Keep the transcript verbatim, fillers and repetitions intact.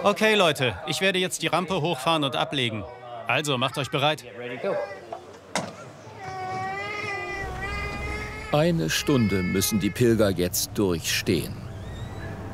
Okay, Leute, ich werde jetzt die Rampe hochfahren und ablegen. Also, macht euch bereit. Eine Stunde müssen die Pilger jetzt durchstehen.